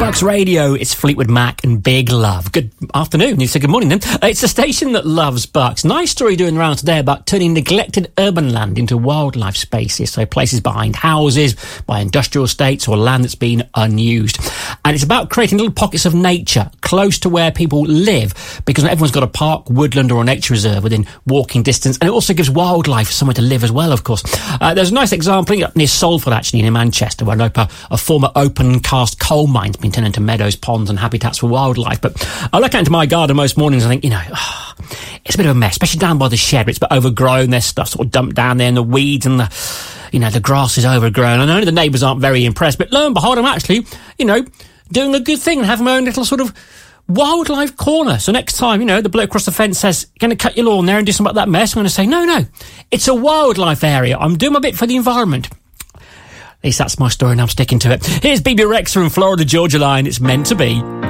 Bucks Radio, it's Fleetwood Mac and Big Love. Good afternoon. You said good morning then. It's a station that loves Bucks. Nice story doing around today about turning neglected urban land into wildlife spaces. So places behind houses, by industrial estates or land that's been unused. And it's about creating little pockets of nature close to where people live, because not everyone's got a park, woodland or a nature reserve within walking distance. And it also gives wildlife somewhere to live as well, of course. There's a nice example up near Salford, actually, near Manchester, where a former open cast coal mine's been turned into meadows, ponds and habitats for wildlife. But I look out into my garden most mornings and I think, it's a bit of a mess, especially down by the shed. It's a bit overgrown. There's stuff sort of dumped down there, and the weeds and the grass is overgrown. And I know the neighbours aren't very impressed, but lo and behold, I'm actually, doing a good thing and having my own little sort of wildlife corner. So next time, the bloke across the fence says, going to cut your lawn there and do something about that mess, I'm going to say, no, it's a wildlife area. I'm doing my bit for the environment. At least that's my story and I'm sticking to it. Here's BB Rexa and Florida Georgia Line. It's meant to be.